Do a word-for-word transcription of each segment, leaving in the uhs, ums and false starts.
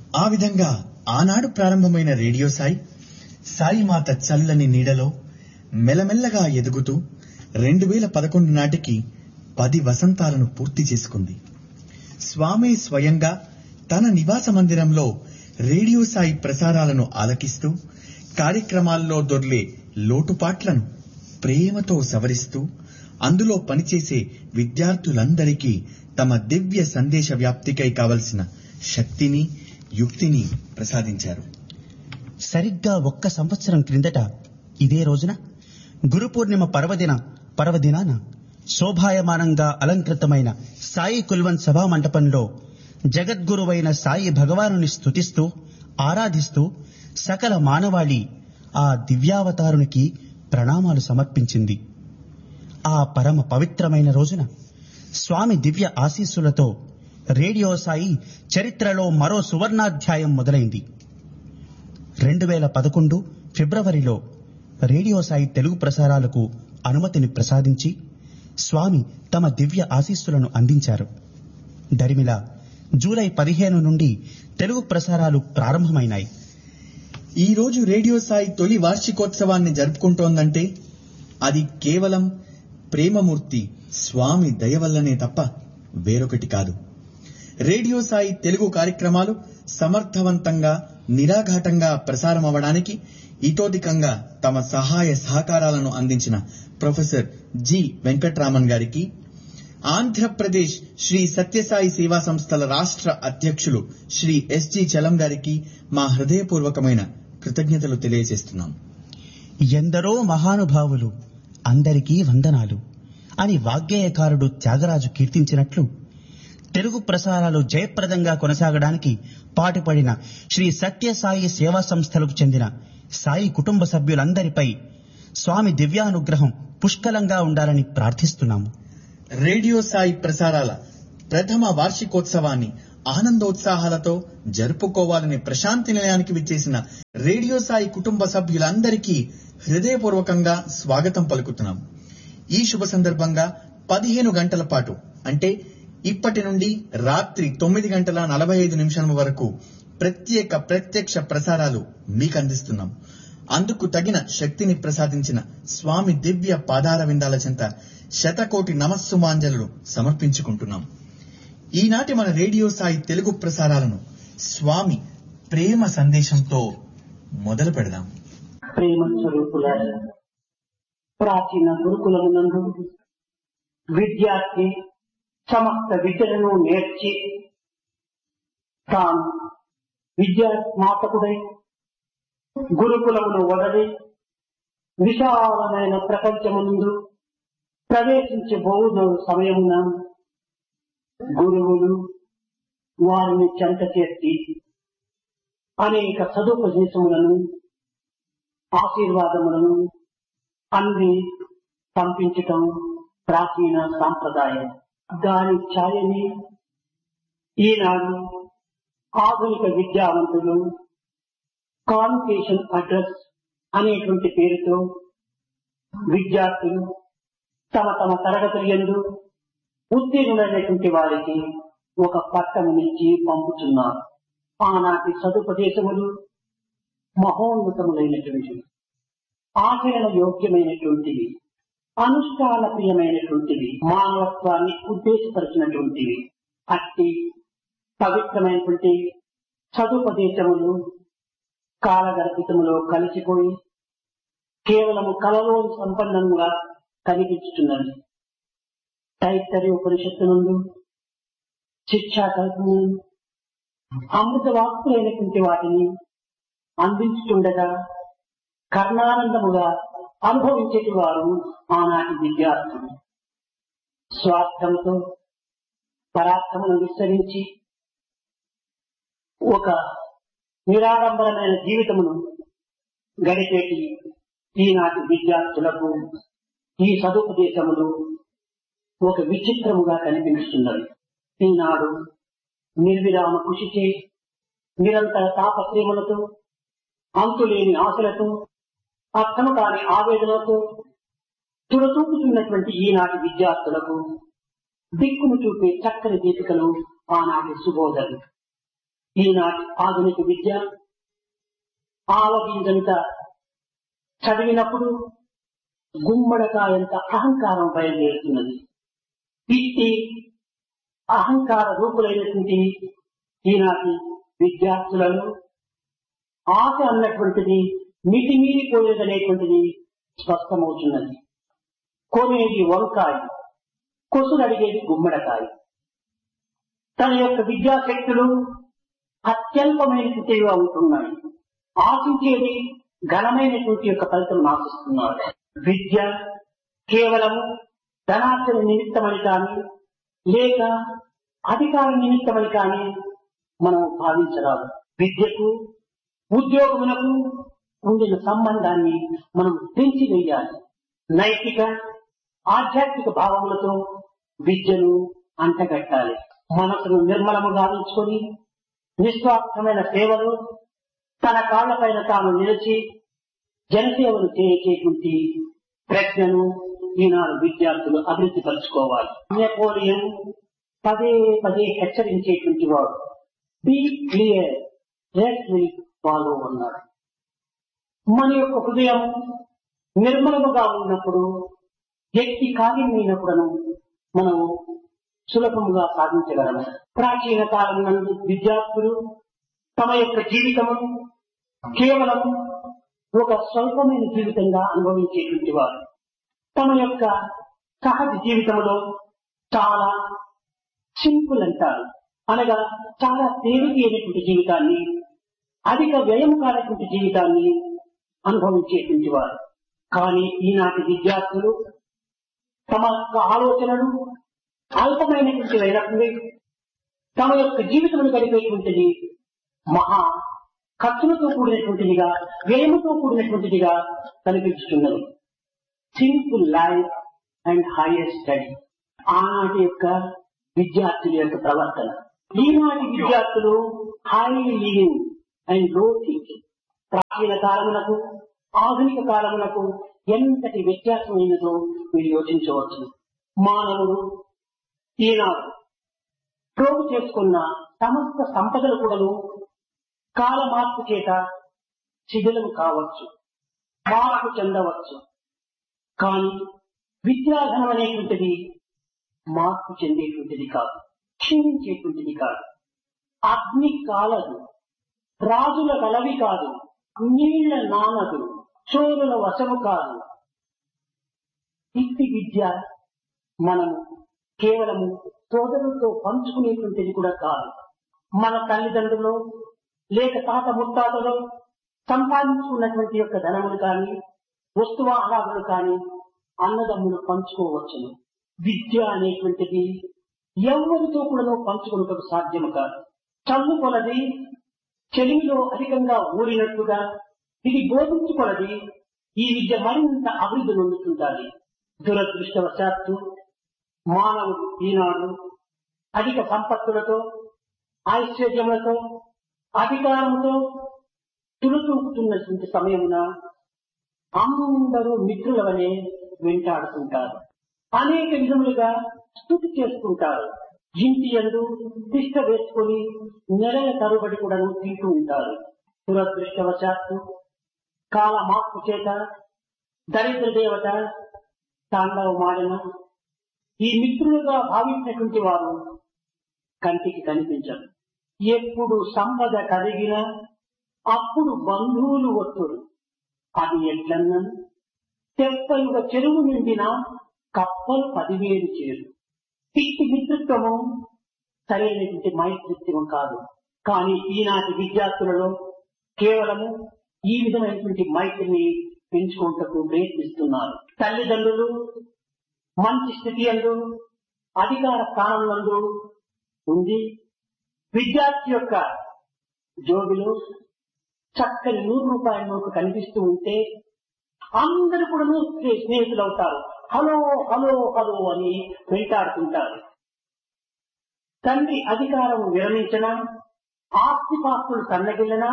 ఆ విధంగా ఆనాడు ప్రారంభమైన రేడియో సాయి సాయిమాత చల్లని నీడలో మెల్లమెల్లగా ఎదుగుతూ రెండు వేల పదకొండు నాటికి పది వసంతాలను పూర్తి చేసుకుంది. స్వామి స్వయంగా తన నివాస మందిరంలో రేడియో సాయి ప్రసారాలను ఆలకిస్తూ కార్యక్రమాల్లో దొర్లే లోటుపాట్లను ప్రేమతో సవరిస్తూ అందులో పనిచేసే విద్యార్థులందరికీ తమ దివ్య సందేశ వ్యాప్తికై కావలసిన శక్తిని యుక్తిని ప్రసాదించారు. సరిగ్గా ఒక్క సంవత్సరం క్రిందట ఇదే రోజున గురు పూర్ణిమ పర్వదిన పర్వదినాన శోభాయమానంగా అలంకృతమైన సాయి కుల్వన్ సభా మంటపంలో జగద్గురువైన సాయి భగవానుని స్తుతిస్తూ ఆరాధిస్తూ సకల మానవాళి ఆ దివ్యావతారునికి ప్రణామాలు సమర్పించింది. ఆ పరమ పవిత్రమైన రోజున స్వామి దివ్య ఆశీస్సులతో రేడియో సాయి చరిత్రలో మరో సువర్ణాధ్యాయం మొదలైంది. రెండు వేల పదకొండు ఫిబ్రవరిలో రేడియో సాయి తెలుగు ప్రసారాలకు అనుమతిని ప్రసాదించి స్వామి తమ దివ్య ఆశీస్సులను అందించారు. దరిమిలా జూలై పదిహేను నుండి తెలుగు ప్రసారాలు ప్రారంభమైనాయి. ఈ రోజు రేడియో సాయి తొలి వార్షికోత్సవాన్ని జరుపుకుంటోందంటే అది కేవలం ప్రేమమూర్తి స్వామి దయ వల్లనే తప్ప వేరొకటి కాదు. రేడియో సాయి తెలుగు కార్యక్రమాలు సమర్థవంతంగా నిరాఘాటంగా ప్రసారమవడానికి ఇతోధికంగా తమ సహాయ సహకారాలను అందించిన ప్రొఫెసర్ జి వెంకట్రామన్ గారికి, ఆంధ్రప్రదేశ్ శ్రీ సత్యసాయి సేవా సంస్థల రాష్ట్ర అధ్యక్షులు శ్రీ ఎస్ జి చలం గారికి మా హృదయపూర్వకమైన కృతజ్ఞతలు తెలియజేస్తున్నాం. ఎందరో మహానుభావులు అందరికీ వందనాలు అని వాగ్గేయకారుడు త్యాగరాజు కీర్తించినట్లు తెలుగు ప్రసారాలు జయప్రదంగా కొనసాగడానికి పాటుపడిన శ్రీ సత్యసాయి సేవా సంస్థలకు చెందిన సాయి కుటుంబ సభ్యులందరిపై స్వామి దివ్యానుగ్రహం పుష్కలంగా ఉండాలని ప్రార్థిస్తున్నాము. రేడియో సాయి ప్రసారాల ప్రథమ వార్షికోత్సవాన్ని ఆనందోత్సాహాలతో జరుపుకోవాలని ప్రశాంతి నిలయానికి విచ్చేసిన రేడియో సాయి కుటుంబ సభ్యులందరికీ హృదయపూర్వకంగా స్వాగతం పలుకుతున్నాం. ఈ శుభ సందర్భంగా పదిహేను గంటల పాటు అంటే ఇప్పటి నుండి రాత్రి తొమ్మిది గంటల నలభై ఐదు నిమిషాల వరకు ప్రత్యేక ప్రత్యక్ష ప్రసారాలు మీకు అందిస్తున్నాం. అందుకు తగిన శక్తిని ప్రసాదించిన స్వామి దివ్య పాదార విందాల చెంత శతకోటి నమస్సుమాంజలు సమర్పించుకుంటున్నాం. ఈనాటి మన రేడియో సాయి తెలుగు ప్రసారాలను స్వామి ప్రేమ సందేశంతో మొదలు పెడదాం. ప్రేమ స్వరూపులారా, ప్రాచీన గురుకులమునందు విద్యార్థి సమస్త విద్యలను నేర్చి తాను విద్యాస్నాతకుడై గురుకులమును వదలి విశాలమైన ప్రపంచమునందు ప్రవేశించబోదు సమయమున గురువులు వారిని చెంత చేసి అనేక సదుపదేశములను ఆశీర్వాదములను అంది పంపించటం ప్రాచీన సాంప్రదాయం. దాని ఛాయని ఈనాడు ఆధునిక విద్యావంతులు కాన్వకేషన్ అడ్రస్ అనేటువంటి పేరుతో విద్యార్థులు తమ తమ తరగతుల యందు ఉత్తీర్ణులైనటువంటి వారికి ఒక పట్టమునిచ్చి పంపుతున్నారు. ఆనాటి సదుపదేశములు మహోన్నతములైనటువంటివి, ఆచరణ యోగ్యమైనటువంటివి, అనుష్ఠాన ప్రియమైనటువంటివి, మానవత్వాన్ని ఉద్దేశపరిచినటువంటివి. అట్టి పవిత్రమైనటువంటి సదుపదేశములు కాలగర్భితములో కలిసిపోయి కేవలము కలలో సంపన్నంగా కనిపించుతున్నది. తైత్తరీయ ఉపనిషత్తు నుండి శిక్షా కల్పము అమృత వాక్కులైనటువంటి వాటిని అందించుతుండగా కర్ణానందముగా అనుభవించేటి వారు ఆనాటి విద్యార్థులు. స్వార్థంతో పరాక్రమను విస్తరించి ఒక నిరాడంబరమైన జీవితమును గడిపేటి ఈనాటి విద్యార్థులకు ఈ సదుపదేశములు ఒక విచిత్రముగా కనిపిస్తున్నది. ఈనాడు నిర్విరామ కృషిచే నిరంతర తాపత్రయములతో అంతులేని ఆశలతో అర్థము కాని ఆవేదనతో తుడతూపుతున్నటువంటి ఈనాటి విద్యార్థులకు దిక్కును చూపే చక్కని దీపికలు ఆనాటి సుబోధలు. ఈనాటి ఆధునిక విద్య ఆవగింజంత చదివినప్పుడు గుమ్మడకాయంత అహంకారం బయలుదేరుతున్నది. ఇట్టి అహంకార రూపులైనటువంటి ఈనాటి విద్యార్థులను ఆశ అన్నటువంటిది మితిమీరిపోయేదనేటువంటిది స్పష్టమవుతున్నది. కొనేది వంకాయ, కొసులు అడిగేది గుమ్మడకాయ. తన యొక్క విద్యాశక్తులు అత్యల్పమైనటువంటివిగా ఉంటున్నాయి. ఆశించేది ఘనమైనటువంటి యొక్క ఫలితం ఆశిస్తున్నారు. విద్య కేవలం ధనార్జన నిమిత్తమని కానీ లేక అధికార నిమిత్తమని కానీ మనం భావించరాదు. విద్యకు ఉద్యోగములకు ఉండిన సంబంధాన్ని మనం పెంచి వేయాలి. నైతిక ఆధ్యాత్మిక భావములతో విద్యను అంటగట్టాలి. మనసును నిర్మలము గావించుకొని నిస్వార్థమైన సేవలు తన కాళ్లపైన తాను నిలిచి జనసేవలు చేసేటువంటి ప్రజ్ఞను ఈనాడు విద్యార్థులు అభివృద్ధి పరుచుకోవాలి. నెపోలియన్ పదే పదే హెచ్చరించేటువంటి వాడు be clear let me follow అన్నాడు. మన యొక్క హృదయం నిర్మలముగా ఉన్నప్పుడు వ్యక్తి కార్యమైనప్పుడను మనం సులభముగా సాధించగలము. ప్రాచీన కాలం నందు విద్యార్థులు తమ యొక్క జీవితము కేవలం ఒక స్వల్పమైన జీవితంగా అనుభవించేటువంటి వారు. తమ యొక్క సహజ జీవితంలో చాలా సింపుల్ అంటారు, అనగా చాలా తేలికైనటువంటి జీవితాన్ని, అధిక వ్యయం కానటువంటి జీవితాన్ని అనుభవించేటువంటి వారు. కానీ ఈనాటి విద్యార్థులు తమ యొక్క ఆలోచనలు అల్పమైనటువంటి అయినప్పుడు తమ యొక్క జీవితంలో గడిపేటువంటిది మహా ఖర్చులతో కూడినటువంటిదిగా, వ్యయముతో కూడినటువంటిదిగా కనిపిస్తున్నది. Simple life and higher study ఆనాటి యొక్క విద్యార్థుల యొక్క ప్రవర్తన. ఈనాటి విద్యార్థులు హై లివింగ్ అండ్ లో థింకింగ్. ప్రాచీన కాలమునకు ఆధునిక కాలమునకు ఎంతటి వ్యత్యాసమైనదో మీరు యోచించవచ్చు. మానవుడు ఈనాడు ప్రోగు చేసుకున్న సమస్త సంపదలు కూడాను కాల మార్పు చేత శిథిలం కావచ్చు, మార్పు చెందవచ్చు. కానీ విద్యాధనం అనేటువంటిది మార్పు చెందేటువంటిది కాదు, క్షీణించేటువంటిది కాదు. అగ్ని కాలదు, రాజుల గలవి కాదు, నీళ్ల నానదు, చోరుల వశము కాదు. ఇట్టి విద్య మనము కేవలము సోదరులతో పంచుకునేటువంటిది కూడా కాదు. మన తల్లిదండ్రులు లేక తాత ముత్తాతలు సంపాదించుకున్నటువంటి యొక్క ధనములు కానీ వస్తువాహనాలు కానీ అన్నదమ్ములు పంచుకోవచ్చును. విద్య అనేటువంటిది ఎవరితో కూడా పంచుకున్నటకు సాధ్యము కాదు. చల్లు కొలది చెలిమిలో అధికంగా ఊరినట్టుగా ఇది బోధించుకొలది ఈ విద్య మరింత అభివృద్ధి నొందుతుంటాలి. దురదృష్టవశాత్తు మానవుడు ఈనాడు అధిక సంపత్తులతో, ఐశ్వర్యములతో, అధికారంతో తులుతూపుతున్నటువంటి సమయమున అందరూ మిత్రుల వలె వెంటాడుతుంటారు. అనేక విధములుగా స్తుతి చేసుకుంటారు. ఇంటి యందు తిష్ట వేసుకొని నెలల తరుబడి కూడా తింటూ ఉంటారు. దురదృష్టవశాత్తు కాల మార్పు చేత దరిద్ర దేవత తాండవమాడిన ఈ మిత్రులుగా భావించినటువంటి వారు కంటికి కనిపించరు. ఎప్పుడు సంపద కలిగినా అప్పుడు బంధువులు వస్తురు. అది ఎట్లన్నా తెప్పలుగా చెరువు నిండిన కప్పలు పదివేలు చేరు. ఇట్టి మిత్రత్వము సరైనటువంటి మైత్రిత్వం కాదు. కానీ ఈనాటి విద్యార్థులలో కేవలము ఈ విధమైనటువంటి మైత్రిని పెంచుకుంటూ ప్రయత్నిస్తున్నారు. తల్లిదండ్రులు మంచి స్థితి యందు అధికార స్థానం నందు ఉంది విద్యార్థి యొక్క జోబిలో చక్కని నూరు రూపాయల నోటు కనిపిస్తూ ఉంటే అందరూ కూడా స్నేహితులు అవుతారు. హలో హలో హలో అని వెంటాడుతుంటారు. తండ్రి అధికారం విరమించినా, ఆస్తిపాస్తులు సన్నగిల్లినా,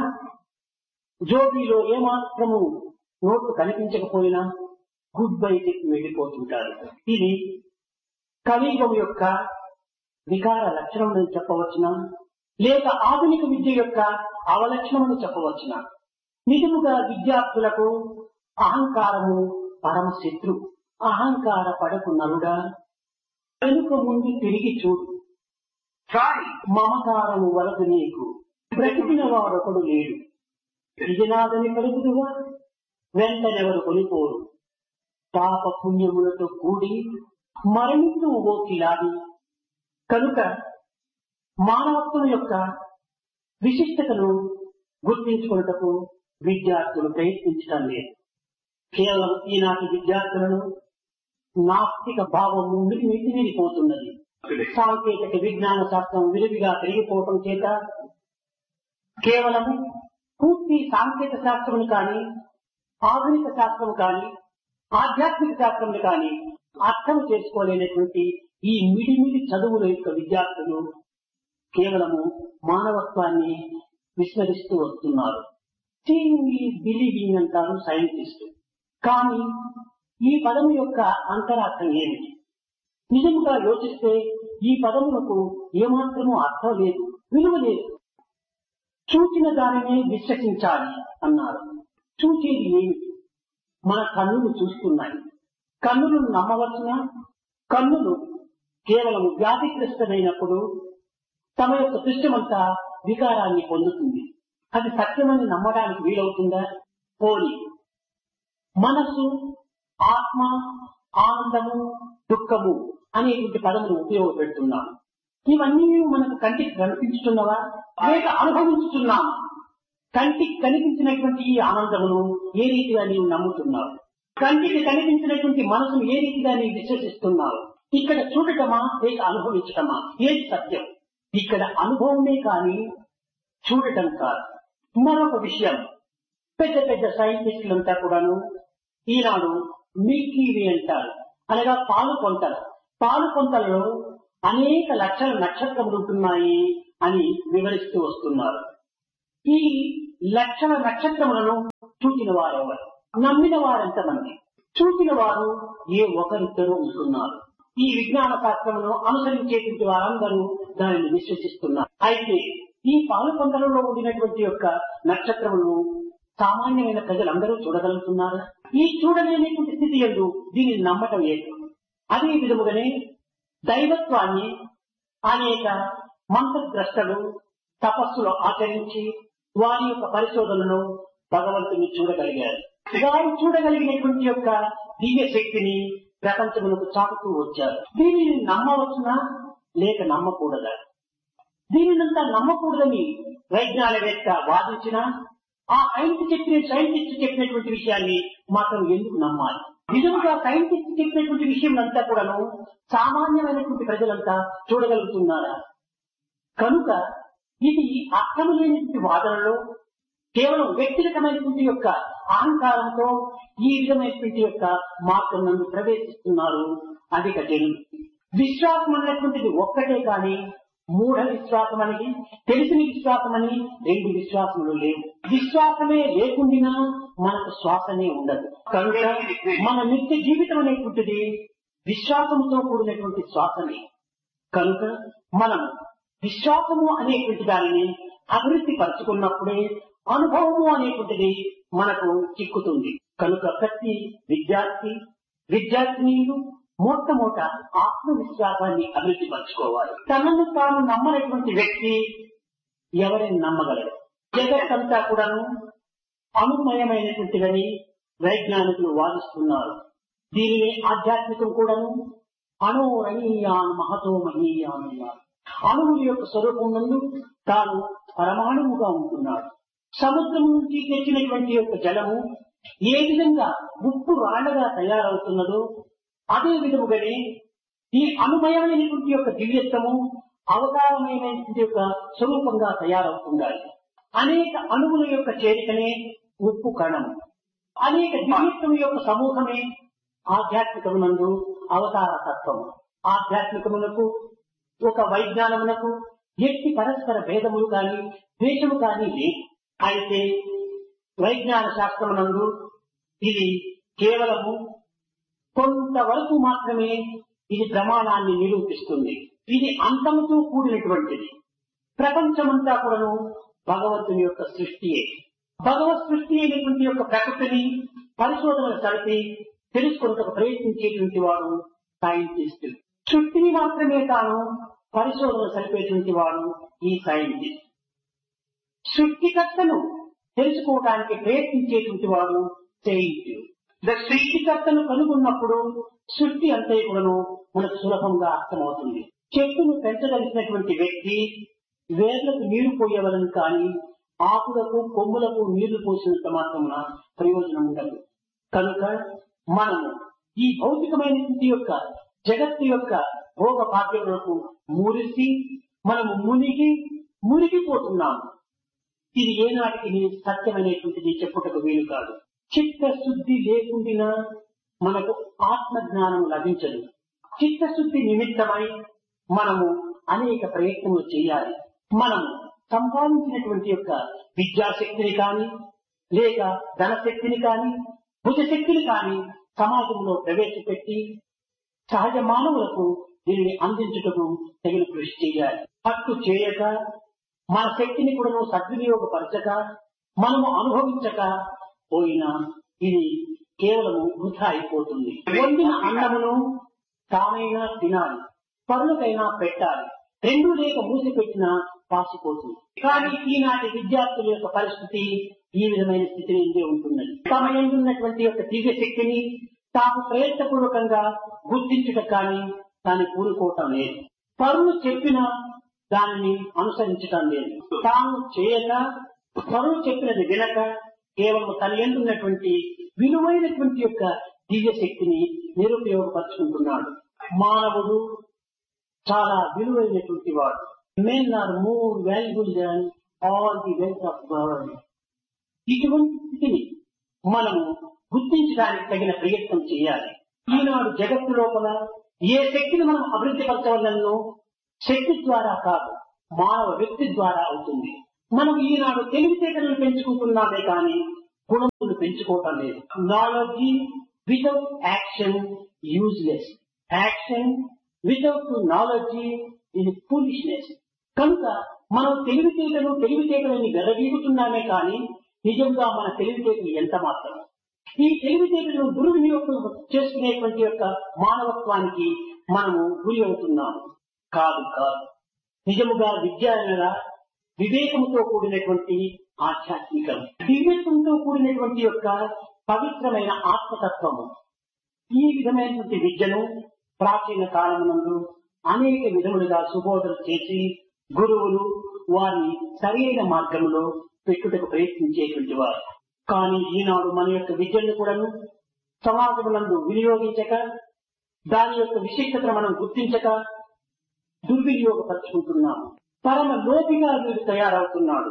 జోబీలో ఏమాత్రము నోట్లు కనిపించకపోయినా గుడ్ బైకి వెళ్ళిపోతుంటారు. ఇది కలియుగం యొక్క వికార లక్షణం అని చెప్పవచ్చునా? లేక ఆధునిక విద్య యొక్క అవలక్షణము చెప్పవచ్చునా? నిజముగా విద్యార్థులకు అహంకారము పరమ శత్రు. అహంకార పడకు నరుడా, వెనుక ముందు తిరిగి చూడు. మమకారము వలదు నీకు, బ్రతికిన వాడొకడు లేడు. విజనాదని పలుకుదువా, వెంటనెవరు కొనిపోరు. పాప పుణ్యములతో కూడి మరణించు ఓకిలాది. కనుక మానవత్వం యొక్క విశిష్టతను గుర్తించుకున్నటకు విద్యార్థులు ప్రయత్నించడం లేదు. కేవలం ఈనాటి విద్యార్థులను నాస్తిక భావము మితిమీరిపోతున్నది. సాంకేతిక విజ్ఞాన శాస్త్రం విరివిగా పెరిగిపోవటం చేత కేవలం పూర్తి సాంకేతిక శాస్త్రం కానీ, ఆధునిక శాస్త్రం కానీ, ఆధ్యాత్మిక శాస్త్రం కానీ అర్థం చేసుకోలేనటువంటి ఈ మిడిమిడి చదువుల యొక్క విద్యార్థులు కేవలము మానవత్వాన్ని విస్మరిస్తూ వస్తున్నారు. సీయింగ్ ఈజ్ బిలీవింగ్ అంటారు సైంటిస్ట్. కానీ ఈ పదము యొక్క అంతరార్థం ఏమిటి? నిజంగా యోచిస్తే ఈ పదములకు ఏమాత్రమూ అర్థం లేదు, విలువ లేదు. చూచిన దానినే విశ్వసించాలి అన్నారు. చూచేది ఏమిటి? మన కన్నులు చూస్తున్నాయి. కన్నులను నమ్మవచ్చునా? కన్నులు కేవలం వ్యాధిగ్రస్తమైనప్పుడు తమ యొక్క దృశ్యమంతా వికారాన్ని పొందుతుంది. అది సత్యమని నమ్మడానికి వీలవుతుందా? పోని మనసు, ఆత్మ, ఆనందము, దుఃఖము అనేటువంటి పదములు ఉపయోగపెడుతున్నాము. ఇవన్నీ మనకు కంటికి కనిపించుతున్నవా లేక అనుభవించుతున్నాము? కంటికి కనిపించినటువంటి ఈ ఆనందమును ఏ రీతిగా నీవు నమ్ముతున్నావు? కంటికి కనిపించినటువంటి మనసును ఏ రీతిగా నీవు విశ్వసిస్తున్నావు? ఇక్కడ చూడటమా లేక అనుభవించటమా? ఏది సత్యం? ఇక్కడ అనుభవమే కానీ చూడటం కాదు. మరొక విషయం, పెద్ద పెద్ద సైంటిస్టులంతా కూడాను ఈనాడు మిల్కీవే అంటారు, అనగా పాలు పొంతలు. పాలు పొంతలలో అనేక లక్షల నక్షత్రములు ఉంటున్నాయి అని వివరిస్తూ వస్తున్నారు. ఈ లక్షల నక్షత్రములను చూచిన వారెవరు? నమ్మిన వారెంతమంది? చూసిన వారు ఏ ఒకరిద్దరు ఉంటున్నారు. ఈ విజ్ఞాన శాస్త్రమును అనుసరించేటువంటి వారందరూ దానిని విశ్వసిస్తున్నారు. అయితే ఈ పాలు పొంతలలో ఉండినటువంటి యొక్క నక్షత్రములను సామాన్యమైన ప్రజలందరూ చూడగలుగుతున్నారు. ఈ చూడలేనటువంటి స్థితి యందు దీనిని నమ్మటం లేదు. అదే విధముగానే దైవత్వాన్ని అనేక మంత్రద్రష్టలు తపస్సులు ఆచరించి వారి యొక్క పరిశోధనలో భగవంతుని చూడగలిగారు. వారు చూడగలిగినటువంటి యొక్క దివ్య శక్తిని ప్రపంచములకు చాటుతూ వచ్చారు. దీనిని నమ్మవచ్చునా లేక నమ్మకూడదా? దీనినంతా నమ్మకూడదని వైజ్ఞానికవేత్త వాదించినా ఆ సైంటిస్ట్ చెప్పిన సైంటిస్ట్ చెప్పినటువంటి విషయాన్ని మాత్రం ఎందుకు నమ్మాలి? నిజంగా సైంటిస్ట్ చెప్పినటువంటి విషయం అంతా కూడాను సామాన్యమైనటువంటి ప్రజలంతా చూడగలుగుతున్నారా? కనుక ఇది అర్థం లేనటువంటి వాదనలో కేవలం వ్యక్తిగతమైనటువంటి యొక్క అహంకారంతో ఈ విధమైనటువంటి యొక్క మార్గం నందు ప్రవేశిస్తున్నారు అధిక జనులు. విశ్వాసం అనేటువంటిది ఒక్కటే కానీ మూఢ విశ్వాసం అని, తెలిసిన విశ్వాసం అని రెండు విశ్వాసములు లేవు. విశ్వాసమే లేకుండా మనకు శ్వాసనే ఉండదు. కనుక మన నిత్య జీవితం అనేటువంటిది విశ్వాసంతో కూడినటువంటి శ్వాసనే. కనుక మనం విశ్వాసము అనేటువంటి దానిని అభివృద్ధి పరుచుకున్నప్పుడే అనుభవము అనేటువంటిది మనకు చిక్కుతుంది. కనుక ప్రతి విద్యార్థి విద్యార్థినీలు మొట్టమొదట ఆత్మవిశ్వాసాన్ని అభివృద్ధి పరచుకోవాలి. తనను తాను నమ్మనటువంటి వ్యక్తి ఎవరిని నమ్మగలరు? జగత్తంతా కూడాను అనుమయమైనటువంటిదని వైజ్ఞానికులు వాదిస్తున్నారు. దీనిని ఆధ్యాత్మికం కూడాను అణోరణీయాన్ మహతో మహీయాన్ అన్నారు. అణువుల యొక్క స్వరూపం నందు తాను పరమాణువుగా ఉంటున్నాడు. సముద్రం నుంచి తెచ్చినటువంటి యొక్క జలము ఏ విధంగా ఉప్పు రాళ్లగా తయారవుతున్నదో అదే విధముగానే ఈ అనుమయమైనటువంటి యొక్క దివ్యత్వము అవతారమైనటువంటి యొక్క స్వరూపంగా తయారవుతుండాలి. అనేక అణువుల యొక్క చేరికనే ఉప్పు కణము. అనేక దివ్యత్వం యొక్క సమూహమే ఆధ్యాత్మికమునందు అవతార తత్వము. ఆధ్యాత్మికమునకు ఒక వైజ్ఞానమునకు ఎట్టి పరస్పర భేదములు కానీ ద్వేషము కానీ లేదు. అయితే వైజ్ఞాన శాస్త్రమునందు ఇది కేవలము కొంతవరకు మాత్రమే ఇది ప్రమాణాన్ని నిరూపిస్తుంది. ఇది అంతముతో కూడినటువంటిది. ప్రపంచమంతా కూడాను భగవంతుని యొక్క సృష్టియే. భగవత్ సృష్టి అయినటువంటి యొక్క ప్రకృతిని పరిశోధనలు జరిపి తెలుసుకున్నకు ప్రయత్నించేటువంటి వాడు సైంటిస్ట్. సృష్టిని మాత్రమే తాను పరిశోధన జరిపేటువంటి వాడు ఈ సైంటిస్ట్. సృష్టికర్తను తెలుసుకోవడానికి ప్రయత్నించేటువంటి వాడు సెయింట్. సృష్టికర్తను కనుగొన్నప్పుడు సృష్టి అంతే కూడాను మనకు సులభంగా అర్థమవుతుంది. చెట్టును పెంచగలిగినటువంటి వ్యక్తి వేర్లకు నీళ్లు పోయేవలను కానీ ఆకులకు కొమ్ములకు నీళ్లు పోసినంత మాత్రమున ప్రయోజనం ఉండదు. కనుక మనము ఈ భౌతికమైనటువంటి యొక్క జగత్తు యొక్క భోగ భాగ్యములకు మురిసి మనము మునిగి మునిగిపోతున్నాము. ఇది ఏనాటికి సత్యమైనటువంటిది చెప్పుటకు వీలు కాదు. చిత్తశుద్ధి లేకుండా మనకు ఆత్మజ్ఞానం లభించదు. చిత్తశుద్ధి నిమిత్తమై మనము అనేక ప్రయత్నములు చేయాలి. మనము సంపాదించినటువంటి యొక్క విద్యాశక్తిని కానీ లేక ధనశక్తిని కానీ భుజశక్తిని కానీ సమాజంలో ప్రవేశపెట్టి సహజ మానవులకు దీనిని అందించుటకు తగిన కృషి చేయాలి. అట్టు చేయక మన శక్తిని కూడా సద్వినియోగపరచక మనము అనుభవించక పోయినా ఇది కేవలము వృధా అయిపోతుంది. వండిన అన్నమును తానైనా తినాలి, పరులకైనా పెట్టాలి. రెండు లేక మూసి పెట్టినా పాసిపోతుంది. కానీ ఈనాటి విద్యార్థుల యొక్క పరిస్థితి ఈ విధమైన స్థితిని ఎందే ఉంటున్నది. తమ ఎందున్నటువంటి యొక్క దివ్య శక్తిని తాము ప్రయత్నపూర్వకంగా గుర్తించుట కానీ దాన్ని కూరుకోవటం లేదు. పరులు చెప్పిన దానిని అనుసరించటం లేదు. తాము చేయక పరులు చెప్పినది వినక కేవలం తన ఎందున్నటువంటి విలువైనటువంటి యొక్క దివ్య శక్తిని నిరుపయోగపరుచుకుంటున్నాడు. మానవుడు చాలా విలువైనటువంటి వాడు. Men are more valuable than all the wealth of world. ఇటువంటి స్థితిని మనము గుర్తించడానికి తగిన ప్రయత్నం చేయాలి. ఈనాడు జగత్తు లోపల ఏ శక్తిని మనం అభివృద్ధి పరచవలనో శక్తి ద్వారా కాదు, మానవ వ్యక్తి ద్వారా అవుతుంది. మనం ఈనాడు తెలివితేటలను పెంచుకుంటున్నామే కానీ గుణములు పెంచుకోవటం లేదు. Knowledge without action useless, action without knowledge ఇది ఫూలిష్నెస్. కనుక మనం తెలివితేటలు తెలివితేటలని వెరవీగుతున్నామే కానీ నిజంగా మన తెలివితేటలు ఎంత మాత్రం. ఈ తెలివితేటలను దుర్వినియోగం చేసుకునేటువంటి యొక్క మానవత్వానికి మనము గురి అవుతున్నాము. కాదు కాదు నిజముగా విద్య అనగా వివేకంతో కూడినటువంటి ఆధ్యాత్మికం, దివ్యత్వంతో కూడినటువంటి యొక్క పవిత్రమైన ఆత్మతత్వము. ఈ విధమైనటువంటి విద్యను ప్రాచీన కాలమునందు అనేక విధములుగా సుబోధన చేసి గురువులు వారిని సరైన మార్గంలో పెట్టుటకు ప్రయత్నించేటువంటి వారు. కానీ ఈనాడు మన యొక్క విద్యను కూడాను సమాజమునందు వినియోగించక దాని యొక్క విశిష్టతను మనం గుర్తించక దుర్వినియోగపరుచుకుంటున్నాము. పరమ లోపిగా వీడు తయారవుతున్నాడు.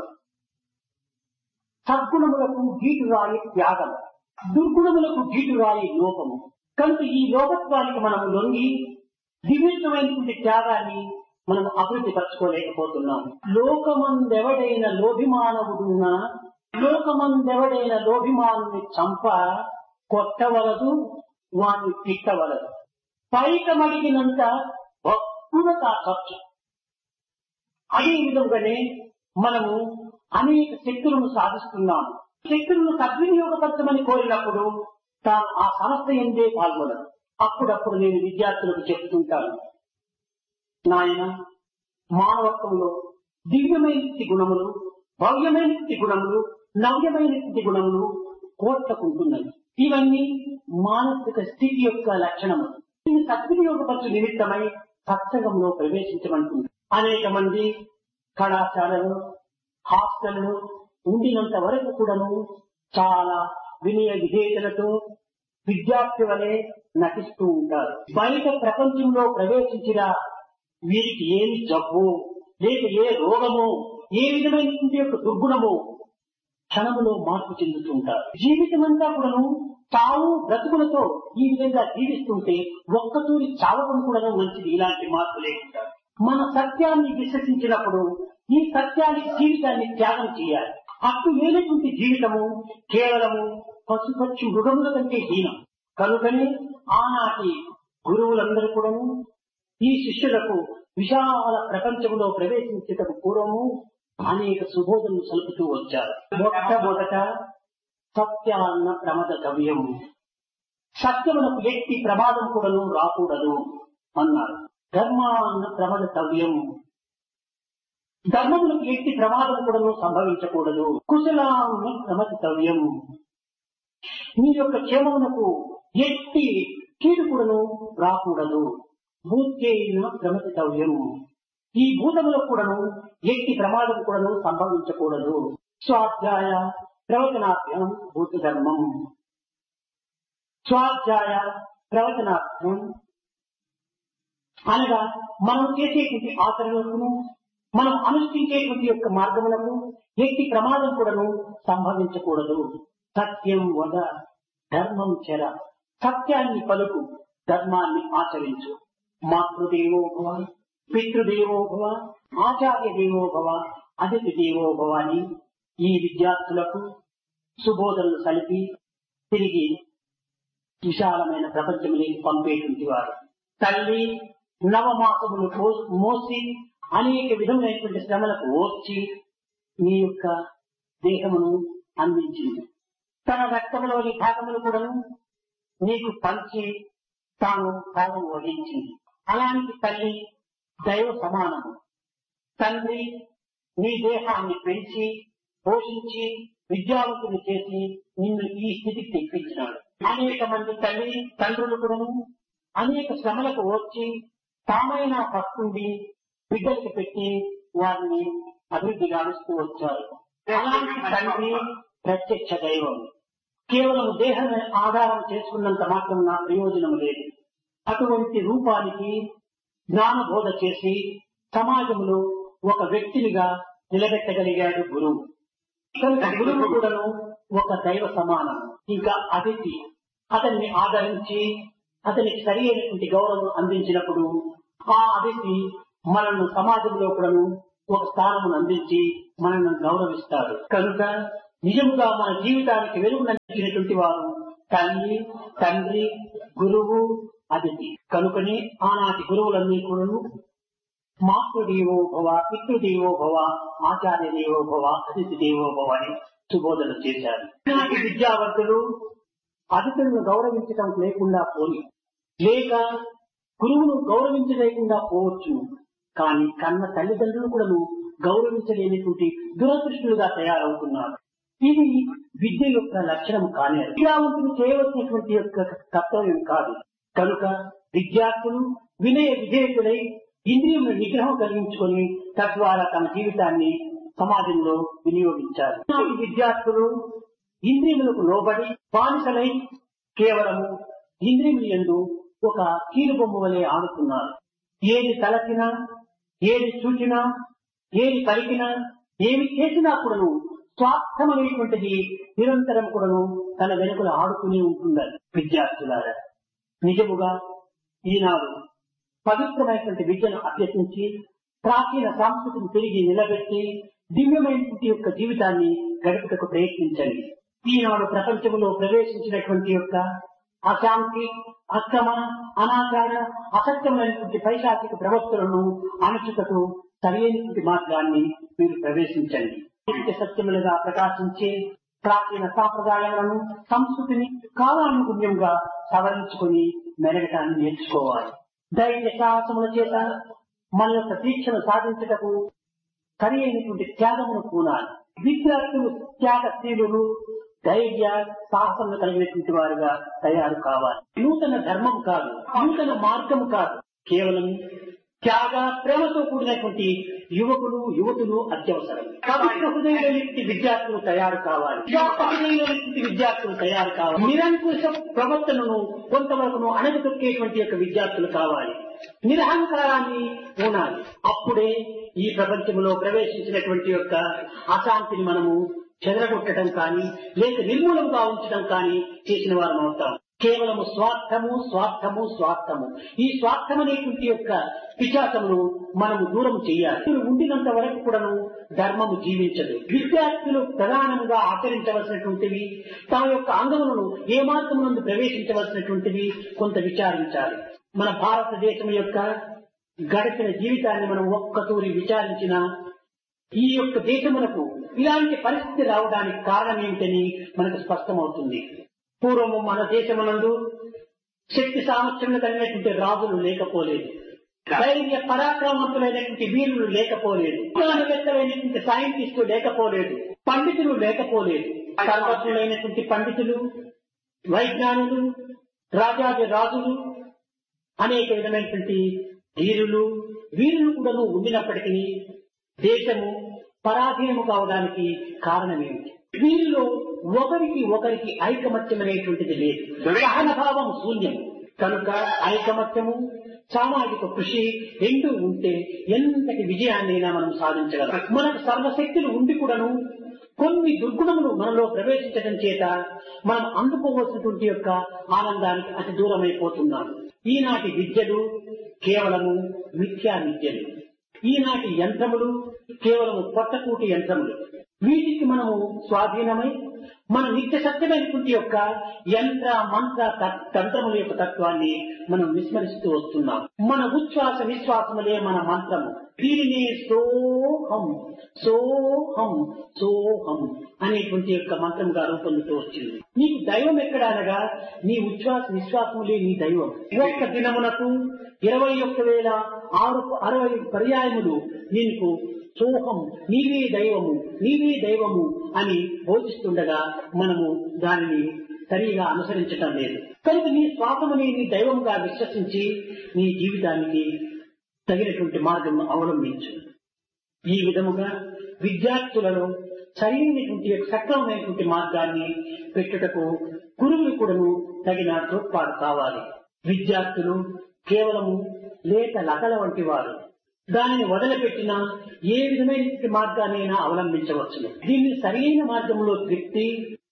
సద్గుణములకు గీటురాయి త్యాగం, దుర్గుణములకు గీటురాయి లోపము. కనుక ఈ లోపత్వానికి మనము లొంగి దివ్యమైనటువంటి త్యాగాన్ని మనం అభివృద్ధి పరచుకోలేకపోతున్నాము. లోకమందెవడైన లోభిమానవుడున్నా లోకమందెవడైన లోభిమానుని చంప కొట్టవలదు, వాణ్ణి తిట్టవలదు. పైకమడిగినంత భక్తుల ఖర్చు. అదే విధంగానే మనము అనేక శక్తులను సాధిస్తున్నాము. శక్తులను సద్వినియోగపరచమని కోరినప్పుడు తాను ఆ సంస్థ ఎందే పాల్గొనదు. అప్పుడప్పుడు నేను విద్యార్థులకు చెప్తుంటాను, నాయన మానవత్వంలో దివ్యమైన గుణములు, భవ్యమైన గుణములు, నవ్యమైన గుణములు కోట్లకుంటున్నాయి. ఇవన్నీ మానసిక స్థితి యొక్క లక్షణములు. దీన్ని సద్వినియోగపరచు నిమిత్తమై సత్సంగంలో ప్రవేశించమంటుంది. అనేక మంది కళాశాలలు హాస్టళ్లు ఉండినంత వరకు కూడాను చాలా వినయ విధేయతలతో విద్యార్థి వలె నటిస్తూ ఉంటారు. బయట ప్రపంచంలో ప్రవేశించిన వీరికి ఏమి జబ్బు లేక ఏ రోగమో ఏ విధమైనటువంటి యొక్క దుర్గుణమో క్షణములో మార్పు చెందుతూ ఉంటారు. జీవితం అంతా కూడాను తావు బ్రతుకులతో ఈ విధంగా జీవిస్తుంటే ఒక్కతూరి చావడం కూడా మంచిది. ఇలాంటి మార్పు లేకుండా మన సత్యాన్ని విశ్వసించినప్పుడు ఈ సత్యానికి జీవితాన్ని త్యాగం చేయాలి. అట్టు లేనటువంటి జీవితము కేవలము పశుపక్షి మృగముల కంటే హీనం. కనుకనే ఆనాటి గురువులందరూ కూడాను ఈ శిష్యులకు విశాల ప్రపంచంలో ప్రవేశించేటకు పూర్వము అనేక సుబోధనలు సలుపుతూ వచ్చారు. మొట్టమొదట సత్యాన్న ప్రమదతవ్యం, సత్యమునకు ఎట్టి ప్రమాదం కూడాను రాకూడదు అన్నారు. ధర్మాన్న ప్రమదతవ్యం, ధర్మములకు ఎట్టి ప్రమాదం కూడాను సంభవించకూడదు. కుశలాన్న ప్రమదతవ్యం, మీ యొక్క క్షేమమునకు ఎట్టి కీడు కూడాను రాకూడదు. భూత్యైన ప్రమదతవ్యం, ఈ భూతములకు కూడాను ఎట్టి ప్రమాదం కూడాను సంభవించకూడదు. స్వాధ్యాయ ప్రవచనార్థం భూత ధర్మం, స్వాధ్యాయ ప్రవచనార్థం అనగా మనం చేసేటువంటి ఆచరణలకు, మనం అనుష్ఠించేటువంటి యొక్క మార్గములకు ఎట్టి ప్రమాదం కూడాను సంభవించకూడదు. సత్యం వద ధర్మం చెర, సత్యాన్ని పలుకు, ధర్మాన్ని ఆచరించు. మాతృదేవో భవ, పితృదేవో భవ, ఆచార్య దేవో భవ, అతిథి దేవో భవ అని ఈ విద్యార్థులకు సుబోధనలు కలిపి తిరిగి విశాలమైన ప్రపంచంలోకి పంపేటువంటి వారు. తల్లి నవమాసములు మోసి అనేక విధములైనటువంటి శ్రమలకు ఓర్చి మీ యొక్క దేహమును అందించింది. తన రక్తంలోని భాగములు కూడా నీకు పంచి తాను భాగం వహించింది. అలాంటి తల్లి దైవ సమానము. తండ్రి నీ దేహాన్ని పెంచి పోషించి విద్యావంతుని చేసి నిన్ను ఈ స్థితికి తెప్పించినాడు. అనేక మంది తల్లి తండ్రులు కూడా అనేక శ్రమలకు వచ్చి తామైనా పస్తుండి బిడ్డలకు పెట్టి వారిని అభివృద్ధి గావిస్తూ వచ్చారు. అలాంటి తండ్రి ప్రత్యక్ష దైవం. కేవలం దేహాన్ని ఆధారం చేసుకున్నంత మాత్రం నా ప్రయోజనం లేదు. అటువంటి రూపానికి జ్ఞానబోధ చేసి సమాజంలో ఒక వ్యక్తినిగా నిలబెట్టగలిగాడు గురువు. గురువు కూడాను ఒక దైవ సమానం. ఇంకా అతిథి అతన్ని ఆదరించి అతనికి సరి అయినటువంటి గౌరవం అందించినప్పుడు ఆ అతిథి మనల్ని సమాజంలో కూడాను ఒక స్థానం అందించి మనల్ని గౌరవిస్తాడు. కనుక నిజముగా మన జీవితానికి వెలుగునందించినటువంటి వారు తల్లి, తండ్రి, గురువు, అతిథి. కనుకనే ఆనాటి గురువులన్నీ కూడాను మాతృదేవో భవ, పితృదేవో భవ, ఆచార్య దేవో భవ, అతిథి దేవో భవ అని సుబోధన చేశారు. ఈనాటి విద్యావంతులు అతిథులను గౌరవించడం లేకుండా పోయి, లేక గురువును గౌరవించలేకుండా పోవచ్చు. కానీ కన్న తల్లిదండ్రులు కూడా గౌరవించలేనిటువంటి దురదృష్టులుగా తయారవుతున్నారు. ఇది విద్య యొక్క లక్షణం కానీ విద్యావంతులు చేయవలసినటువంటి యొక్క కర్తవ్యం కాదు. కనుక విద్యార్థులు వినయ విధేయకులై ఇంద్రియముల నిగ్రహం కలిగించుకొని తద్వారా తమ జీవితాన్ని సమాజంలో వినియోగించారు. విద్యార్థులు ఇంద్రియములకు లోబడి బానిసలై కేవలము ఇంద్రియముల యందు ఒక కీలుబొమ్మ వలె ఆడుతున్నారు. ఏది తలచినా, ఏది చూచినా, ఏది పలికినా, ఏమి చేసినా కూడాను స్వార్థమనేటువంటిది నిరంతరం కూడాను తన వెనుకలు ఆడుతూనే ఉంటున్నారు. విద్యార్థులారా, నిజముగా ఈనాడు పవిత్రమైనటువంటి విద్యను అభ్యసించి ప్రాచీన సంస్కృతిని తిరిగి నిలబెట్టి దివ్యమైనటువంటి యొక్క జీవితాన్ని గడుపుటకు ప్రయత్నించండి. ఈనాడు ప్రపంచంలో ప్రవేశించినటువంటి యొక్క అశాంతి, అక్రమ, అనాచార, అసత్యమైనటువంటి పైశాచిక ప్రవక్తలను అణచుటకు సరైనటువంటి మార్గాన్ని మీరు ప్రవేశించండి. నిత్య సత్యములుగా ప్రకాశించే ప్రాచీన సాంప్రదాయాలను, సంస్కృతిని కాలానుగుణ్యంగా సవరించుకుని మెరగటాన్ని నేర్చుకోవాలి. ధైర్య సాహసముల చేత మన యొక్క దీక్షను సాధించటకు సరి అయినటువంటి త్యాగమును కూనాలి. విద్యార్థులు త్యాగశీలులు, ధైర్య సాహసములు కలిగినటువంటి వారుగా తయారు కావాలి. నూతన ధర్మం కాదు, నూతన మార్గం కాదు, కేవలం త్యాగ ప్రేమతో కూడినటువంటి యువకులు, యువతులు అత్యవసరం. పవిత్ర హృదయమైనటువంటి విద్యార్థులు తయారు కావాలి. హృదయమైనటువంటి విద్యార్థులు తయారు కావాలి. నిరంకుశ ప్రవర్తనను కొంతవరకు అణగతొక్కేటువంటి యొక్క విద్యార్థులు కావాలి. నిరహంకారాన్ని ఉండాలి. అప్పుడే ఈ ప్రపంచంలో ప్రవేశించినటువంటి యొక్క అశాంతిని మనము చెదరగొట్టడం కానీ, లేక నిర్మూలంగా ఉంచడం కానీ చేసిన వారం అవుతాం. కేవలము స్వార్థము, స్వార్థము, స్వార్థము. ఈ స్వార్థం అనేటువంటి యొక్క పిశాచమును మనము దూరం చేయాలి. ఉండినంత వరకు కూడాను ధర్మము జీవించదు. విద్యార్థులు ప్రధానంగా ఆచరించవలసినటువంటివి, తమ యొక్క అంగములను ఏ మార్గమునందు ప్రవేశించవలసినటువంటివి కొంత విచారించాలి. మన భారతదేశం యొక్క గడిచిన జీవితాన్ని మనం ఒక్కతూరి విచారించిన ఈ యొక్క దేశమునకు ఇలాంటి పరిస్థితి రావడానికి కారణం ఏమిటని మనకు స్పష్టమవుతుంది. పూర్వము మన దేశమునందు శక్తి సామర్థ్యంలో కలిగినటువంటి రాజులు లేకపోలేదు, ధైర్య పరాక్రమవంతులైనటువంటి వీరులు లేకపోలేదు, విజ్ఞానవేత్తలైనటువంటి సైంటిస్టులు లేకపోలేదు, పండితులు లేకపోలేదు. సర్వజ్ఞులైనటువంటి పండితులు, వైజ్ఞానులు, రాజాది రాజులు, అనేక విధమైనటువంటి ధీరులు వీరులు కూడా ఉండినప్పటికీ దేశము పరాధీనము కావడానికి కారణమేమిటి? వీరిలో ఒకరికి ఒకరికి ఐకమత్యం అనేటువంటిది లేదు, సహనభావం శూన్యం. కనుక ఐకమత్యము, సామాజిక కృషి రెండు ఉంటే ఎంతటి విజయాన్నైనా మనం సాధించగలం. మనకు సర్వశక్తులు ఉండి కూడాను కొన్ని దుర్గుణములు మనలో ప్రవేశించడం చేత మనం అందుకోవలసినటువంటి యొక్క ఆనందానికి అతి దూరమైపోతున్నాం. ఈనాటి విద్యలు కేవలము మిథ్యా విద్యలు, ఈనాటి యంత్రములు కేవలము పొట్టకూటి యంత్రములు. వీటికి మనము స్వాధీనమై మన నిత్య సత్యమైనటువంటి యొక్క యంత్ర మంత్ర తంత్రముల యొక్క తత్వాన్ని మనం విస్మరిస్తూ వస్తున్నాం. మన ఉచ్ఛ్వాస నిశ్వాసములే మన మంత్రము. దీనినే సోహం సోహం సోహం అనేటువంటి యొక్క మంత్రముగా రూపొందుతూ వచ్చింది. నీకు దైవం ఎక్కడ అనగా నీ ఉచ్ఛ్వాస నిశ్వాసములే నీ దైవం. ఒక్క దినమునకు ఇరవై ఒక్క వేల ఆరు అరవై పర్యాయములు నీకు సోహం నీవే దైవము నీవే దైవము అని బోధిస్తుండగా మనము దానిని సరిగా అనుసరించటం లేదు. కనుక నీ శ్వాసముని నీ దైవంగా విశ్వసించి నీ జీవితానికి తగినటువంటి మార్గం అవలంబించు. ఈ విధముగా విద్యార్థులలో సరైనటువంటి సక్రమమైనటువంటి మార్గాన్ని పెట్టుటకు గురువులు కూడాను తగిన తోడ్పాటు కావాలి. విద్యార్థులు కేవలము లేత లతల వంటి వారు. దానిని వదిలిపెట్టినా ఏ విధమైనటువంటి మార్గాన్నైనా అవలంబించవచ్చును. దీన్ని సరైన మార్గంలో తిప్పి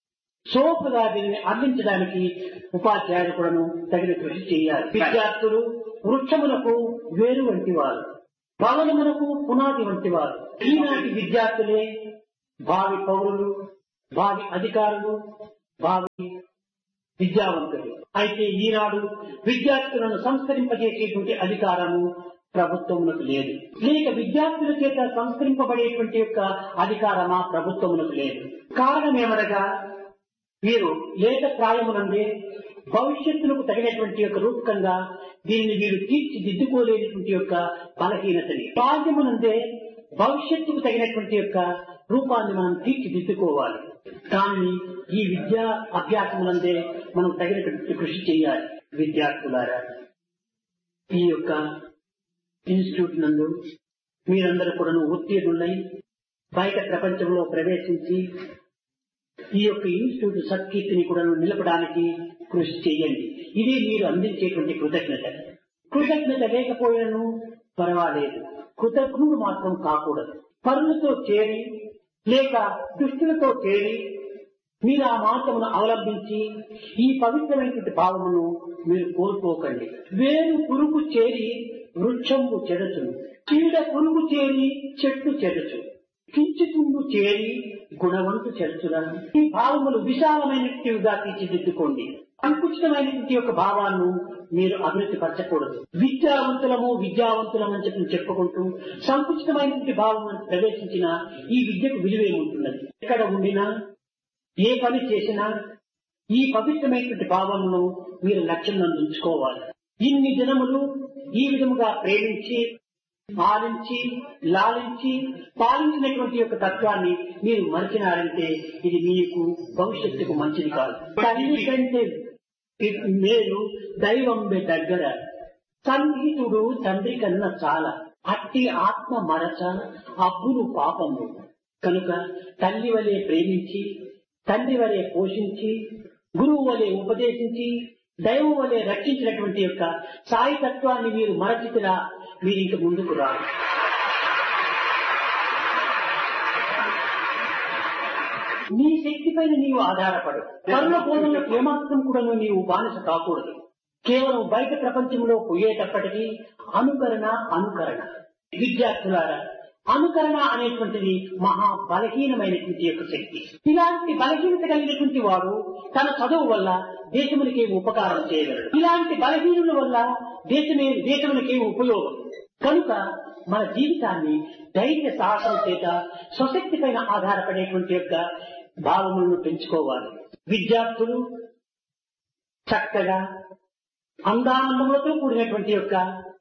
సోపుగా దీనిని అందించడానికి ఉపాధ్యాయులు కూడాను తగిన కృషి చేయాలి. విద్యార్థులు వృక్షములకు వేరు వంటి వారు, భవనములకు పునాది వంటి వారు. ఈనాటి విద్యార్థులే భావి పౌరులు, భావి అధికారులు, భావి విద్యావంతులు. అయితే ఈనాడు విద్యార్థులను సంస్కరింపజేసేటువంటి అధికారము ప్రభుత్వమునకు లేదు, లేక విద్యార్థుల చేత సంస్కరింపబడేటువంటి యొక్క అధికారమా ప్రభుత్వమునకు లేదు. కారణం ఏమనగా వీరు లేత ప్రాయమునందే భవిష్యత్తులకు తగినటువంటి యొక్క రూపకంగా దీనిని వీరు తీర్చిదిద్దుకోలేనటువంటి యొక్క బలహీనతని, బాల్యమునందే భవిష్యత్తుకు తగినటువంటి యొక్క రూపాన్ని మనం తీర్చిదిద్దుకోవాలి. దాన్ని ఈ విద్యా అభ్యాసమునందే మనం తగినటువంటి కృషి చేయాలి. విద్యార్థులారా, ఈ యొక్క ఇన్స్టిట్యూట్ నందు మీరందరూ కూడా ఉత్తీర్ణులై బయట ప్రపంచంలో ప్రవేశించి ఈ యొక్క ఇన్స్టిట్యూట్ సత్కీర్తిని కూడా నిలపడానికి కృషి చేయండి. ఇది మీరు అందించేటువంటి కృతజ్ఞత. కృతజ్ఞత లేకపోయినను పర్వాలేదు, కృతజ్ఞుడు మాత్రం కాకూడదు. పరులతో చేరి లేక దుష్టులతో చేరి మీరు ఆ మార్గమును అవలంబించి ఈ పవిత్రమైనటువంటి భావమును మీరు కోల్పోకండి. వేరు పురుగు చేరి వృక్షము చెరచును, చీడ పురుగు చేరి చెట్టు చెరచు, కించుతుండు చేరి గుణవంతు చెరచురా. ఈ భావములు విశాలమైనట్టుగా తీర్చిదిద్దుకోండి. సంకుచితమైనటువంటి యొక్క భావాన్ని మీరు అభివృద్ధి పరచకూడదు. విద్యావంతులము విద్యావంతులము అని చెప్పి చెప్పుకుంటూ సంకుచితమైనటువంటి భావం ప్రవేశించిన ఈ విద్యకు విలువేముంటున్నది? ఎక్కడ ఉండినా ఏ పని చేసినా ఈ పవిత్రమైనటువంటి భావమును మీరు లక్ష్యంలో ఉంచుకోవాలి. ఇన్ని దినములు ఈ విధముగా ప్రేమించి పాలించి లాలించి పాలించినటువంటి యొక్క తత్వాన్ని మీరు మరిచినారంటే ఇది మీకు భవిష్యత్తుకు మంచిది కాదు. తల్లి కంటే మేలు దైవం దగ్గర, సన్నిహితుడు తండ్రి కన్నా చాలా, అట్టి ఆత్మ మరచ అబ్బులు పాపము. కనుక తల్లి వలె ప్రేమించి, తండ్రి వలె పోషించి, గురువు వలె ఉపదేశించి, దైవం వలె రక్షించినటువంటి యొక్క సాయి తత్వాన్ని మీరు మరచితిరా మీరు ఇంక ముందుకు రారు. నీ శక్తి పైన నీవు ఆధారపడు. కర్మ బోధనలకు ఏమాత్రం కూడా నీవు బానిస కాకూడదు. కేవలం బయట ప్రపంచంలో పోయేటప్పటికీ అనుకరణ అనుకరణ. విద్యార్థులారా, అనుకరణ అనేటువంటిది మహా బలహీనమైనటువంటి యొక్క శక్తి. ఇలాంటి బలహీనత కలిగినటువంటి వాడు తన చదువు వల్ల దేశమునికి ఉపకారం చేయగలడు. ఇలాంటి బలహీనుల వల్ల దేశమే దేశమునికి ఉపయోగం. కనుక మన జీవితాన్ని ధైర్య సాహసం చేత స్వశక్తి పైన ఆధారపడేటువంటి యొక్క భావములను పెంచుకోవాలి. విద్యార్థులు చక్కగా అందానందములతో కూడినటువంటి యొక్క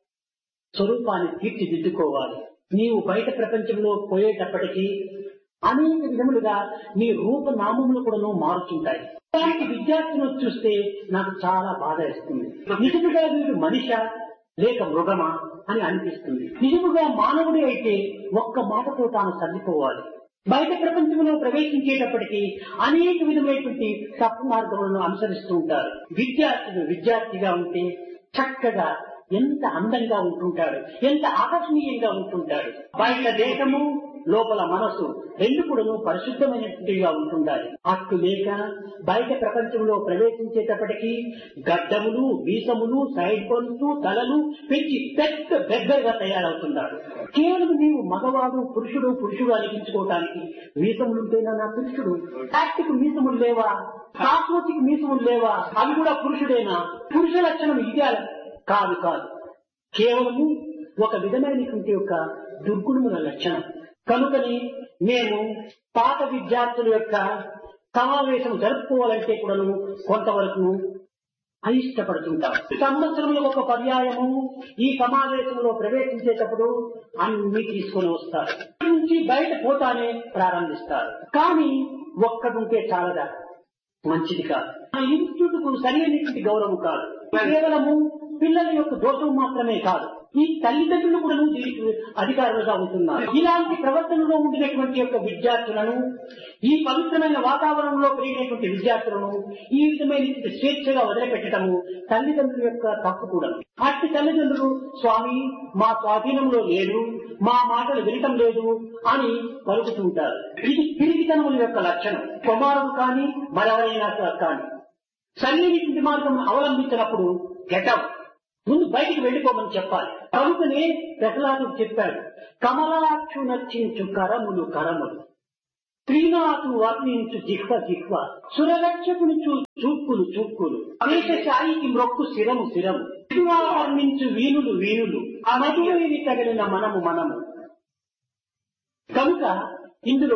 స్వరూపాన్ని తీర్చిదిద్దుకోవాలి. నీవు బయట ప్రపంచంలో పోయేటప్పటికీ అనేక విధములుగా నీ రూపనామములు కూడా మారుతుంటాయి. ఇలాంటి విద్యార్థులను చూస్తే నాకు చాలా బాధ వేస్తుంది. నిజముగా వీడు మనిషా లేక మృగమా అని అనిపిస్తుంది. నిజముగా మానవుడే అయితే ఒక్క మాటతో తాను సర్దుకోవాలి. బయట ప్రపంచంలో ప్రవేశించేటప్పటికీ అనేక విధమైనటువంటి తప్పు మార్గములను అనుసరిస్తూ ఉంటారు. విద్యార్థులు విద్యార్థిగా ఉంటే చక్కగా ఎంత అందంగా ఉంటుంటాడు, ఎంత ఆకర్షణీయంగా ఉంటుంటాడు. బయట దేశము లోపల మనసు రెండు కూడా పరిశుద్ధమైనట్టుగా ఉంటుండాలి. అట్టు లేక బయట ప్రపంచంలో ప్రవేశించేటప్పటికీ గడ్డములు, వీసములు, సైడ్ పనులు, తలలు పెంచి పెద్ద బెగ్గరగా తయారవుతున్నాడు. కేవలం నీవు మగవాడు పురుషుడు పురుషుడు అనిపించుకోవటానికి వీసములుంటేనా నా పురుషుడు? ప్లాస్టిక్ మీసములు లేవా? కాస్మోటిక్ మీసములు లేవా? అవి కూడా పురుషుడేనా? పురుష లక్షణం ఇదే కాదు కాదు కేవలము ఒక విధమైనటువంటి యొక్క దుర్గుణముల లక్షణం. కనుకని మేము పాత విద్యార్థుల యొక్క సమావేశం జరుపుకోవాలంటే కూడా కొంతవరకు అయిష్టపడుతుంటాం. సంవత్సరంలో ఒక పర్యాయము ఈ సమావేశంలో ప్రవేశించేటప్పుడు అన్ని తీసుకొని వస్తారు. నుంచి బయట పోతానే ప్రారంభిస్తారు. కానీ ఒక్కడుంటే చాలదా, మంచిది కాదు. ఆ ఇన్స్టిట్యూట్ కు సరైనటువంటి గౌరవం కాదు. కేవలము పిల్లల యొక్క దోషం మాత్రమే కాదు, ఈ తల్లిదండ్రులు కూడా దీనికి అధికారులుగా ఉంటున్నారు. ఇలాంటి ప్రవర్తనలో ఉండినటువంటి యొక్క విద్యార్థులను, ఈ పవిత్రమైన వాతావరణంలో పెరిగినటువంటి విద్యార్థులను ఈ విధమైన స్వేచ్ఛగా వదిలిపెట్టడము తల్లిదండ్రుల యొక్క తప్పు కూడా. అట్టి తల్లిదండ్రులు స్వామి మా స్వాధీనంలో లేదు, మా మాటలు వినటం లేదు అని పలుకుతుంటారు. ఇది పిరిగితనముల యొక్క లక్షణం. కుమారుడు కానీ మరెవరైనా కానీ సరైనటువంటి మార్గం అవలంబించినప్పుడు గెటప్ ముందు బయటికి వెళ్ళిపోమని చెప్పాలి. కనుకనే ప్రహ్లాదుడు చెప్పాడు, కమలాక్షు నర్చించు కరములు కరములు, శ్రీనాథు వర్ణించు జిహ్వ జిహ్వ, సురరక్షకుని చూ చూపులు చూపులు, దేశశాయికి మ్రొక్కు శిరము శిరము, వర్ణించు వీణులు వీణులు, మధువేని తగిలిన మనము మనము. కనుక ఇందులో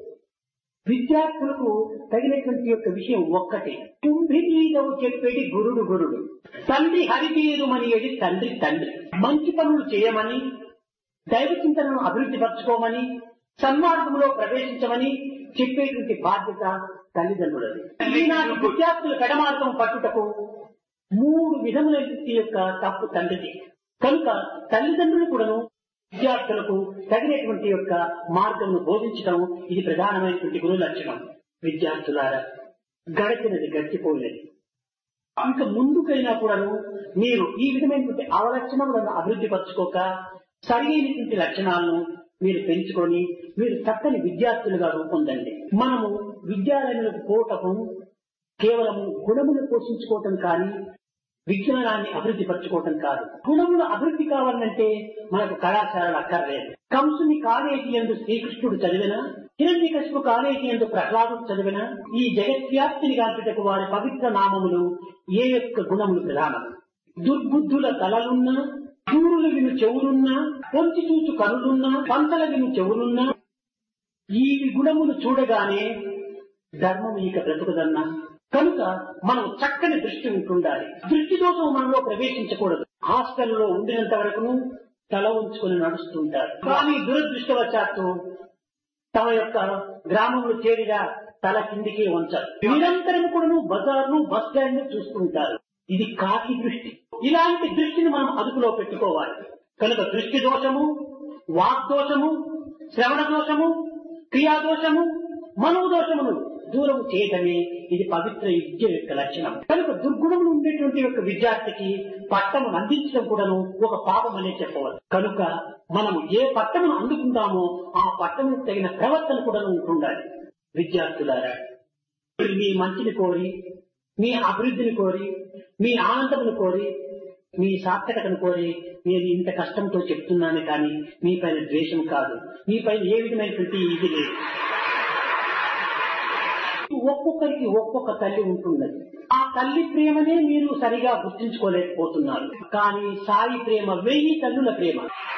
విద్యార్థులకు తగినటువంటి యొక్క విషయం ఒక్కటే, కుంభితీదవు చెప్పేది గురుడు గురుడు, తండ్రి హరితీరుమని ఏది తండ్రి తండ్రి. మంచి పనులు చేయమని, దైవ చింతనను అభివృద్ధి పరచుకోమని, సన్మార్గంలో ప్రవేశించమని చెప్పేటువంటి బాధ్యత తల్లిదండ్రులది. ఈనాటి విద్యార్థుల పెడమార్గం పట్టుటకు మూడు విధములైన యొక్క తప్పు తండ్రిది. కనుక తల్లిదండ్రులు కూడాను విద్యార్థులకు తగినటువంటి యొక్క మార్గంను బోధించడం ఇది ప్రధానమైనటువంటి గురు లక్షణం. విద్యార్థులారా, గడిచినది గడిచిపోలేదు. ఇంకా ముందుకైనా కూడాను మీరు ఈ విధమైనటువంటి అవలక్షణములను అభివృద్ధి పరచుకోక సరైనటువంటి లక్షణాలను మీరు పెంచుకొని మీరు చక్కని విద్యార్థులుగా రూపొందండి. మనము విద్యాలయాలకు పోవటం కేవలము గుణములు పోషించుకోవటం కానీ విజ్ఞానాన్ని అభివృద్ధి పరచుకోవటం కాదు. గుణములు అభివృద్ధి కావాలంటే మనకు కళాశాలలు అక్కర్లేదు. కంసుని కాలేజీ యందు శ్రీకృష్ణుడు చదివిన, హిరణ్యకశిపు కాలేజీ యందు ప్రహ్లాదుడు చదివిన, ఈ జగత్వ్యాప్తిని గాంచుటకు వారి పవిత్ర నామములు ఏ యొక్క గుణములు ప్రధానం. దుర్బుద్ధుల తలలున్నా, చూరులు విను చెవులున్నా, పొంచి చూచు కనులున్నా, పంతల విను చెవులున్నా, ఈ గుణములు చూడగానే ధర్మం ఇక బ్రతుకుదన్నా. కనుక మనం చక్కని దృష్టి ఉంటుండాలి. దృష్టి దోషం మనలో ప్రవేశించకూడదు. హాస్టల్లో ఉండినంత వరకు తల ఉంచుకొని నడుస్తుంటారు. కానీ దురదృష్టవశాత్తు తమ యొక్క గ్రామంలో చేరిగా తల కిందికి ఉంచారు. నిరంతరం కూడా బజార్ను బస్ స్టాండ్ చూస్తుంటారు. ఇది కాకి దృష్టి. ఇలాంటి దృష్టిని మనం అదుపులో పెట్టుకోవాలి. కనుక దృష్టి దోషము, వాగ్దోషము, శ్రవణ దోషము, క్రియాదోషము, మనోదోషములు దూరం చేయటమే ఇది పవిత్ర విద్య యొక్క లక్షణం. కనుక దుర్గుణములు ఉండేటువంటి యొక్క విద్యార్థికి పట్టమును అందించడం కూడాను ఒక పాపం అనే చెప్పవచ్చు. కనుక మనము ఏ పట్టమును అందుకుంటామో ఆ పట్టముకు తగిన ప్రవర్తన కూడా ఉంటుండాలి. విద్యార్థులారా, మీ మంచిని కోరి, మీ అభివృద్ధిని కోరి, మీ ఆనందమును కోరి మీ సార్థకతను కోరి నేను ఇంత కష్టంతో చెప్తున్నాను కానీ మీ పైన ద్వేషం కాదు, మీ పైన ఏ విధమైనటువంటి ఇది లేదు. ఒక్కొక్కరికి ఒక్కొక్క తల్లి ఉంటున్నది. ఆ తల్లి ప్రేమనే మీరు సరిగా గుర్తించుకోలేకపోతున్నారు. కానీ సాయి ప్రేమ వెయ్యి తల్లుల ప్రేమ.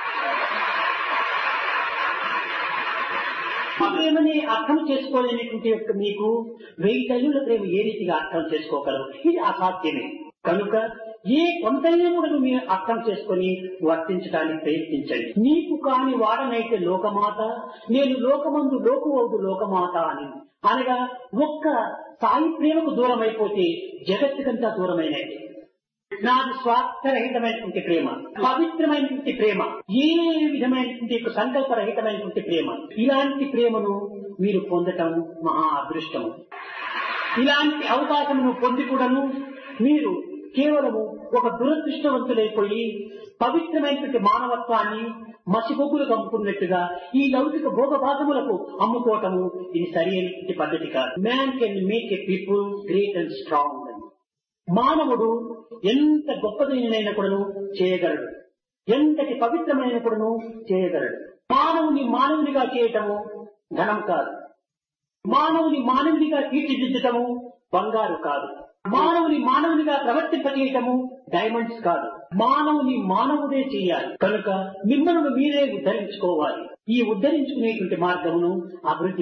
ఆ ప్రేమని అర్థం చేసుకోలేనటువంటి యొక్క మీకు వెయ్యి తల్లుల ప్రేమ ఏ రీతిగా అర్థం చేసుకోగలరు? ఇది అసాధ్యమే. కనుక ఏ కొంతైనా కూడా మీరు అర్థం చేసుకుని వర్తించడానికి ప్రయత్నించండి. నీకు కాని వాడనైతే లోకమాత, నేను లోకమందు లోకువౌదు లోకమాత అని అనగా ఒక్క సాయి ప్రేమకు దూరం అయిపోతే జగత్తుకంతా దూరమైనది. నాది స్వార్థరహితమైనటువంటి ప్రేమ, పవిత్రమైనటువంటి ప్రేమ, ఏ విధమైనటువంటి సంకల్పరహితమైనటువంటి ప్రేమ. ఇలాంటి ప్రేమను మీరు పొందటం మహా అదృష్టము. ఇలాంటి అవకాశమును పొంది కూడాను మీరు కేవలము ఒక దురదృష్టవంతులైపోయి పవిత్రమైనటువంటి మానవత్వాన్ని మసిబొగ్గులు కమ్ముకున్నట్టుగా ఈ లౌకిక భోగభాగములకు అమ్ముకోవటము ఇది సరైనటువంటి పద్ధతి కాదు. Man can make a people great and strong. మానవుడు ఎంత గొప్పదైన కూడాను చేయగలడు, ఎంతటి పవిత్రమైన కూడాను చేయగలడు. మానవుని మానవునిగా చేయటము ధనం కాదు, మానవుని మానవునిగా తీర్చిదిద్దటము బంగారు కాదు, మానవుని మానవునిగా ప్రవర్తింపజేయటము డైమండ్స్ కాదు. మానవుని మానవుడే చేయాలి. కనుక మిమ్మల్ని మీరే ఉద్ధరించుకోవాలి. ఈ ఉద్ధరించుకునేటువంటి మార్గమును అభివృద్ధి